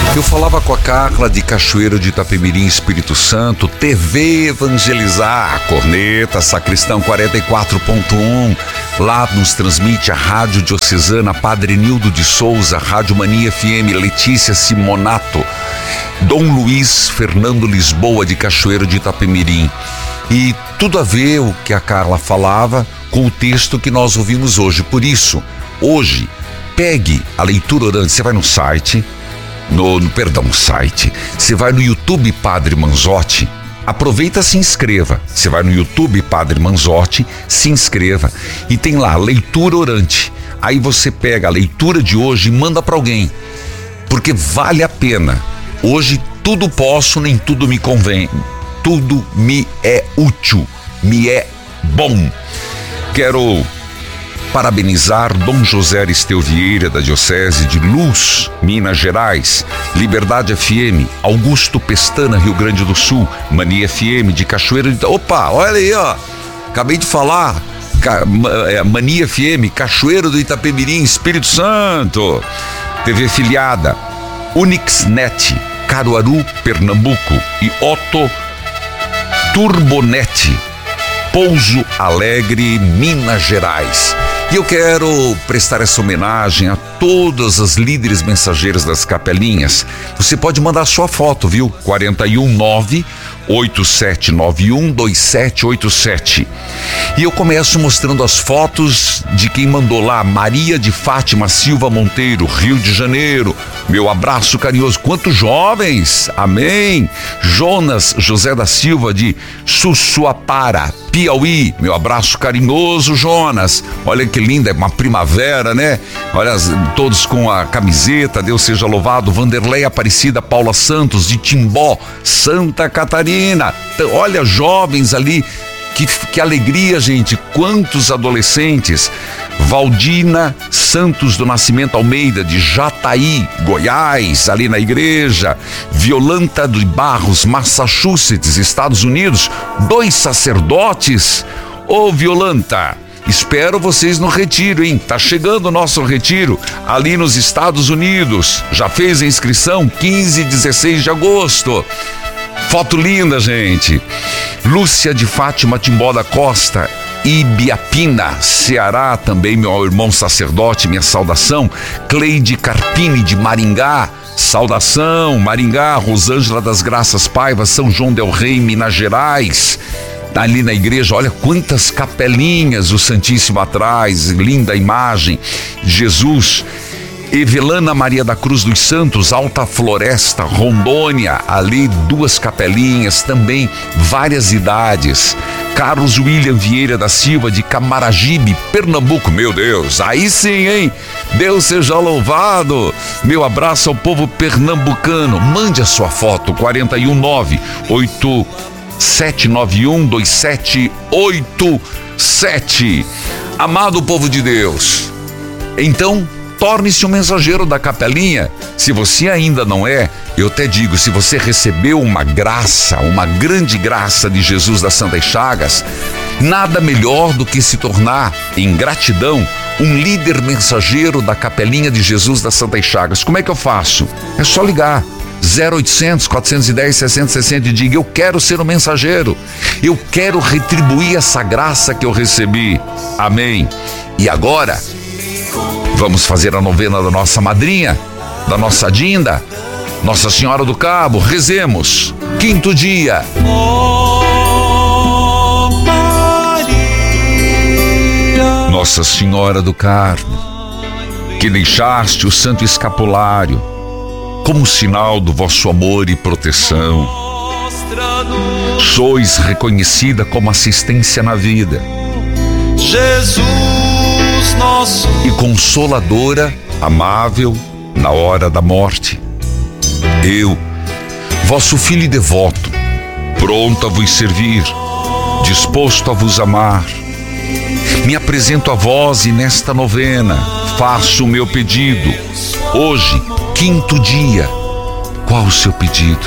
Eu falava com a Carla de Cachoeiro de Itapemirim, Espírito Santo, TV Evangelizar, Corneta, Sacristão 44.1. Lá nos transmite a Rádio Diocesana Padre Nildo de Souza, Rádio Mania FM, Letícia Simonato, Dom Luiz Fernando Lisboa de Cachoeiro de Itapemirim. E tudo a ver o que a Carla falava com o texto que nós ouvimos hoje. Por isso, hoje, pegue a leitura orante. Você vai no site, você vai no YouTube Padre Manzotti, aproveita, se inscreva. Você vai no YouTube Padre Manzotti, se inscreva e tem lá leitura orante. Aí você pega a leitura de hoje e manda para alguém, porque vale a pena. Hoje tudo posso, nem tudo me convém. Tudo me é útil, me é bom. Quero parabenizar Dom José Aristeu Vieira, da Diocese de Luz, Minas Gerais, Liberdade FM, Augusto Pestana, Rio Grande do Sul, Mania FM de Cachoeiro de... Opa, olha aí, ó, acabei de falar, Mania FM, Cachoeiro do Itapemirim, Espírito Santo, TV filiada, Unixnet, Caruaru, Pernambuco, e Otto Turbonet, Pouso Alegre, Minas Gerais. E eu quero prestar essa homenagem a todas as líderes mensageiras das capelinhas. Você pode mandar sua foto, viu? 419-8791-2787. E eu começo mostrando as fotos de quem mandou lá. Maria de Fátima Silva Monteiro, Rio de Janeiro. Meu abraço carinhoso. Quantos jovens! Amém! Jonas José da Silva de Sussuapara, Piauí. Meu abraço carinhoso, Jonas. Olha que linda, é uma primavera, né? Olha, todos com a camiseta, Deus seja louvado. Vanderlei Aparecida Paula Santos de Timbó, Santa Catarina. Olha, jovens ali, que alegria, gente. Quantos adolescentes. Valdina Santos do Nascimento Almeida de Jataí, Goiás, ali na igreja. Violanta de Barros, Massachusetts, Estados Unidos. 2 sacerdotes. Ô, Violanta, espero vocês no retiro, hein? Tá chegando o nosso retiro ali nos Estados Unidos. Já fez a inscrição? 15 e 16 de agosto. Foto linda, gente. Lúcia de Fátima Timbó da Costa, Ibiapina, Ceará, também meu irmão sacerdote, minha saudação. Cleide Carpini de Maringá, saudação. Maringá, Rosângela das Graças Paiva, São João del Rei, Minas Gerais. Ali na igreja, olha quantas capelinhas, o Santíssimo atrás, linda imagem, Jesus. Evelana Maria da Cruz dos Santos, Alta Floresta, Rondônia, ali 2 capelinhas, também várias idades. Carlos William Vieira da Silva de Camaragibe, Pernambuco. Meu Deus, aí sim, hein? Deus seja louvado. Meu abraço ao povo pernambucano. Mande a sua foto, 419-8791-2787. Amado povo de Deus, então torne-se um mensageiro da capelinha. Se você ainda não é, eu até digo, se você recebeu uma graça, uma grande graça de Jesus das Santas Chagas, nada melhor do que se tornar, em gratidão, um líder mensageiro da capelinha de Jesus das Santas Chagas. Como é que eu faço? É só ligar 0800 410 6060 e diga: eu quero ser um mensageiro, eu quero retribuir essa graça que eu recebi. Amém. E agora vamos fazer a novena da nossa madrinha, da nossa Dinda, Nossa Senhora do Cabo. Rezemos. 5º dia. Nossa Senhora do Carmo, que deixaste o Santo Escapulário como sinal do vosso amor e proteção, sois reconhecida como assistência na vida, Jesus nosso, e consoladora, amável na hora da morte. Eu, vosso filho e devoto, pronto a vos servir, disposto a vos amar, me apresento a vós e nesta novena faço o meu pedido. Hoje, 5º dia. Qual o seu pedido?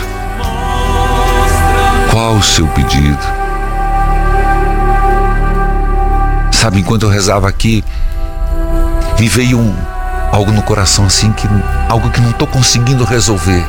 Qual o seu pedido? Sabe, enquanto eu rezava aqui, me veio algo no coração assim, que algo que não estou conseguindo resolver.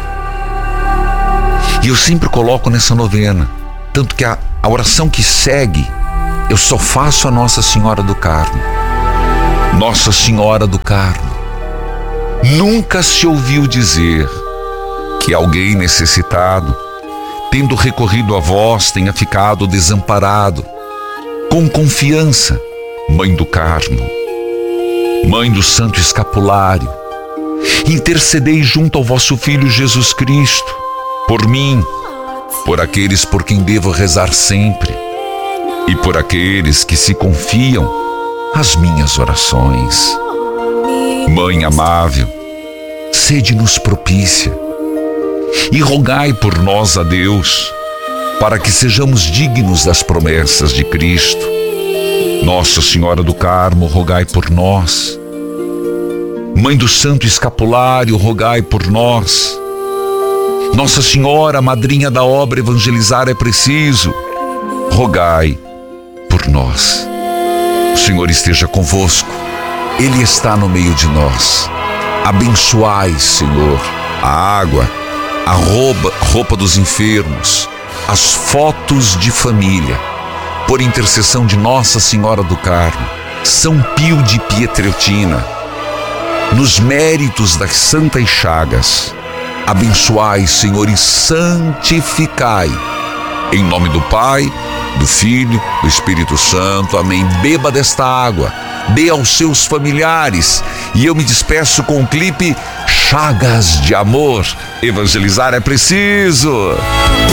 E eu sempre coloco nessa novena, tanto que a oração que segue, eu só faço a Nossa Senhora do Carmo. Nossa Senhora do Carmo, nunca se ouviu dizer que alguém necessitado, tendo recorrido a vós, tenha ficado desamparado. Com confiança, Mãe do Carmo, Mãe do Santo Escapulário, intercedei junto ao vosso Filho Jesus Cristo, por mim, por aqueles por quem devo rezar sempre, e por aqueles que se confiam às minhas orações. Mãe amável, sede-nos propícia, e rogai por nós a Deus, para que sejamos dignos das promessas de Cristo. Nossa Senhora do Carmo, rogai por nós. Mãe do Santo Escapulário, rogai por nós. Nossa Senhora, madrinha da obra Evangelizar é Preciso, rogai por nós. O Senhor esteja convosco, Ele está no meio de nós. Abençoai, Senhor, a água, a roupa dos enfermos, as fotos de família, por intercessão de Nossa Senhora do Carmo, São Pio de Pietrelcina, nos méritos das Santas Chagas. Abençoai, Senhor, e santificai. Em nome do Pai, do Filho, do Espírito Santo. Amém. Beba desta água, dê aos seus familiares. E eu me despeço com o clipe Chagas de Amor. Evangelizar é preciso.